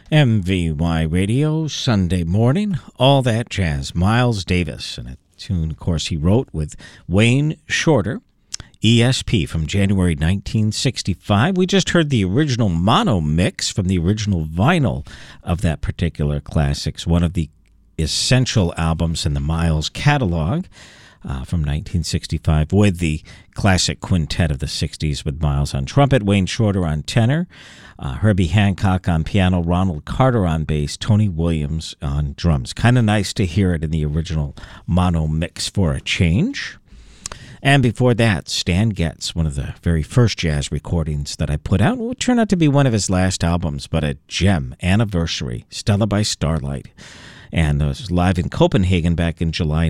MVY Radio, Sunday morning, all that jazz. Miles Davis, and a tune, of course, he wrote with Wayne Shorter, ESP, from January 1965. We just heard the original mono mix from the original vinyl of that particular classics, one of the essential albums in the Miles catalog. From 1965, with the classic quintet of the 60s, with Miles on trumpet, Wayne Shorter on tenor, Herbie Hancock on piano, Ronald Carter on bass, Tony Williams on drums. Kind of nice to hear it in the original mono mix for a change. And before that, Stan Getz, one of the very first jazz recordings that I put out. It would turn out to be one of his last albums, but a gem, Anniversary, Stella by Starlight. And it was live in Copenhagen back in July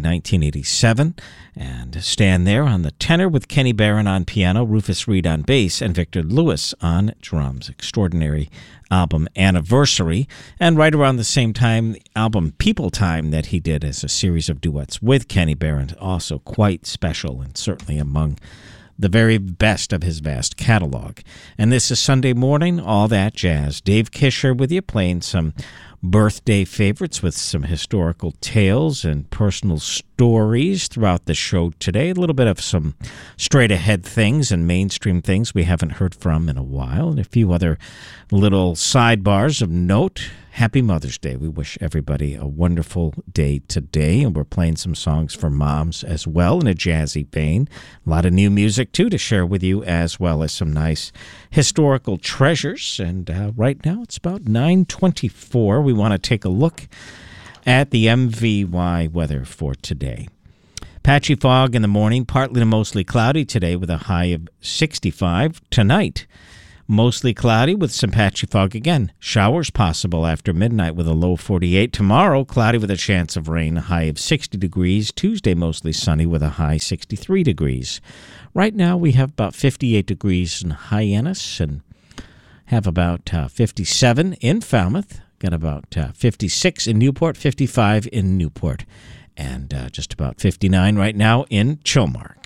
1987. And Stan there on the tenor with Kenny Barron on piano, Rufus Reid on bass, and Victor Lewis on drums. Extraordinary album, Anniversary. And right around the same time, the album People Time that he did as a series of duets with Kenny Barron, also quite special and certainly among the very best of his vast catalog. And this is Sunday morning, all that jazz. Dave Kisher with you, playing some birthday favorites with some historical tales and personal stories throughout the show today. A little bit of some straight-ahead things and mainstream things we haven't heard from in a while, and a few other little sidebars of note. Happy Mother's Day. We wish everybody a wonderful day today, and we're playing some songs for moms as well in a jazzy vein. A lot of new music, too, to share with you, as well as some nice historical treasures. And right now it's about 9:24. We want to take a look at the MVY weather for today. Patchy fog in the morning, partly to mostly cloudy today with a high of 65. Tonight, mostly cloudy with some patchy fog again. Showers possible after midnight with a low 48. Tomorrow, cloudy with a chance of rain, a high of 60 degrees. Tuesday, mostly sunny with a high 63 degrees. Right now, we have about 58 degrees in Hyannis and have about 57 in Falmouth. Got about 56 in Newport, 55 in Newport, and just about 59 right now in Chilmark.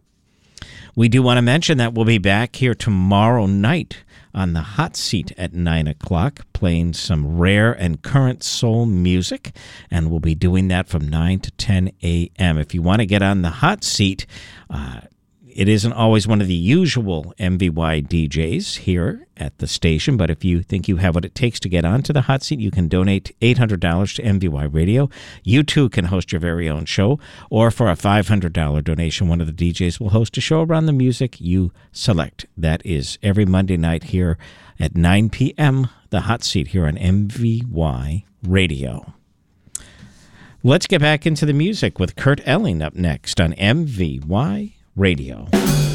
We do want to mention that we'll be back here tomorrow night on the hot seat at 9 o'clock, playing some rare and current soul music, and we'll be doing that from 9 to 10 a.m. If you want to get on the hot seat, it isn't always one of the usual MVY DJs here at the station, but if you think you have what it takes to get onto the hot seat, you can donate $800 to MVY Radio. You, too, can host your very own show, or for a $500 donation, one of the DJs will host a show around the music you select. That is every Monday night here at 9 p.m., the hot seat here on MVY Radio. Let's get back into the music with Kurt Elling up next on MVY Radio.